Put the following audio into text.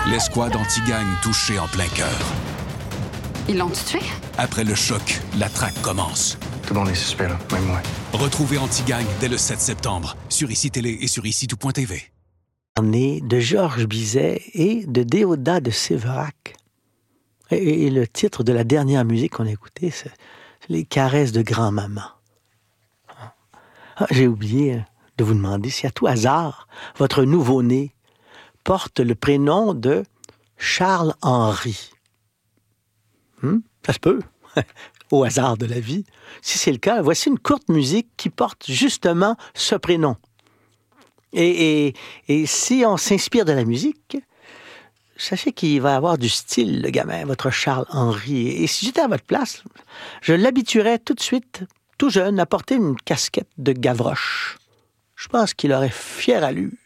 L'escouade anti-gang touchée en plein cœur. Ils l'ont tué? Après le choc, la traque commence. Tout le monde est suspect, là, même moi. Retrouvez Anti-Gang dès le 7 septembre sur ICI Télé et sur ICI-tout.tv. On est de Georges Bizet et de Déodat de Séverac. Et le titre de la dernière musique qu'on a écoutée, c'est Les caresses de grand-maman. Ah, j'ai oublié de vous demander si à tout hasard, votre nouveau-né porte le prénom de Charles-Henri. Ça se peut, au hasard de la vie. Si c'est le cas, voici une courte musique qui porte justement ce prénom. Et si on s'inspire de la musique, sachez qu'il va avoir du style, le gamin, votre Charles-Henri. Et si j'étais à votre place, je l'habituerais tout de suite, tout jeune, à porter une casquette de Gavroche. Je pense qu'il aurait fière allure.